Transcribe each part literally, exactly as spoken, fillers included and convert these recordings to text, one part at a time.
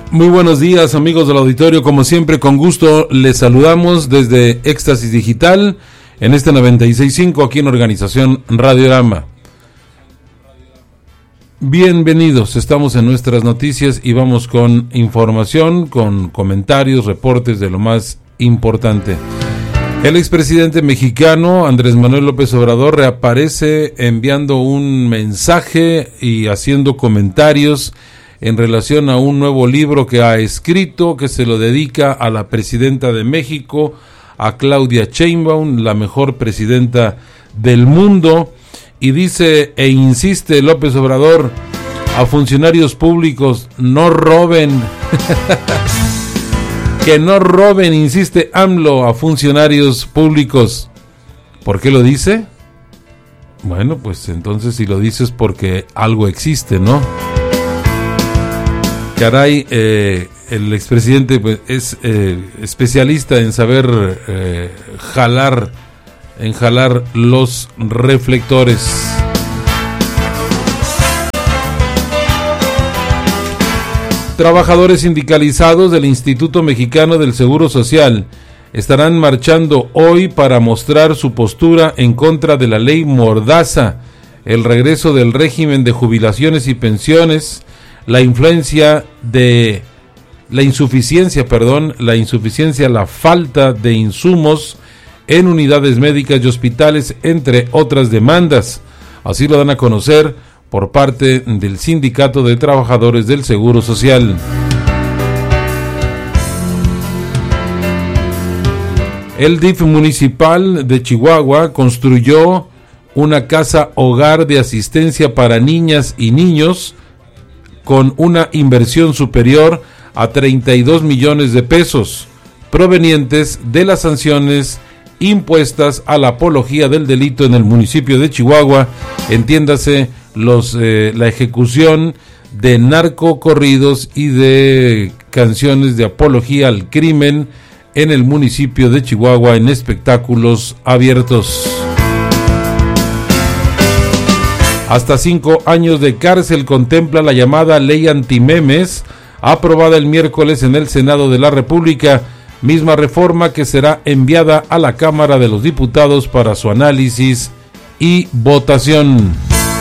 Muy buenos días, amigos del auditorio, como siempre con gusto les saludamos desde Éxtasis Digital en este noventa y seis punto cinco aquí en Organización Radiorama. Bienvenidos, estamos en nuestras noticias y vamos con información, con comentarios, reportes de lo más importante. El expresidente mexicano Andrés Manuel López Obrador reaparece enviando un mensaje y haciendo comentarios en relación a un nuevo libro que ha escrito, que se lo dedica a la presidenta de México, a Claudia Sheinbaum, la mejor presidenta del mundo, y dice e insiste López Obrador: a funcionarios públicos no roben, que no roben, insiste AMLO, a funcionarios públicos. ¿Por qué lo dice? Bueno, pues entonces si lo dices porque algo existe, ¿no? Caray, eh, el expresidente pues, es eh, especialista en saber eh, jalar, en jalar los reflectores. Trabajadores sindicalizados del Instituto Mexicano del Seguro Social estarán marchando hoy para mostrar su postura en contra de la ley Mordaza, el regreso del régimen de jubilaciones y pensiones, la influencia de la insuficiencia, perdón, la insuficiencia, la falta de insumos en unidades médicas y hospitales, entre otras demandas. Así lo dan a conocer por parte del Sindicato de Trabajadores del Seguro Social. El D I F municipal de Chihuahua construyó una casa hogar de asistencia para niñas y niños con una inversión superior a treinta y dos millones de pesos, provenientes de las sanciones impuestas a la apología del delito en el municipio de Chihuahua, entiéndase los, eh, la ejecución de narcocorridos y de canciones de apología al crimen en el municipio de Chihuahua en espectáculos abiertos. Hasta cinco años de cárcel contempla la llamada ley antimemes, aprobada el miércoles en el Senado de la República, misma reforma que será enviada a la Cámara de los Diputados para su análisis y votación.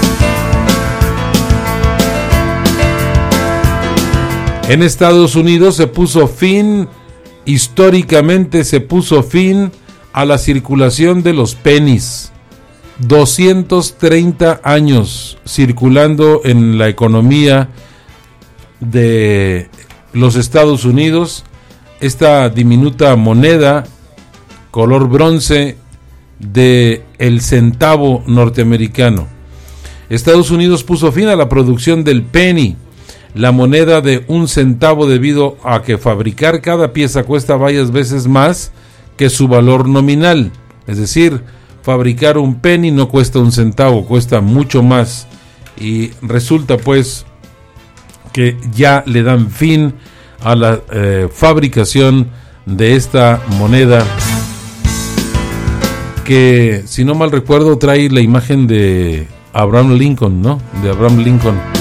En Estados Unidos se puso fin, históricamente se puso fin a la circulación de los pennies. doscientos treinta años circulando en la economía de los Estados Unidos esta diminuta moneda color bronce de el centavo norteamericano. Estados Unidos puso fin a la producción del penny, la moneda de un centavo, debido a que fabricar cada pieza cuesta varias veces más que su valor nominal. Es decir, fabricar un penny no cuesta un centavo, cuesta mucho más, y resulta pues que ya le dan fin a la eh, fabricación de esta moneda, que si no mal recuerdo trae la imagen de Abraham Lincoln, ¿no? De Abraham Lincoln.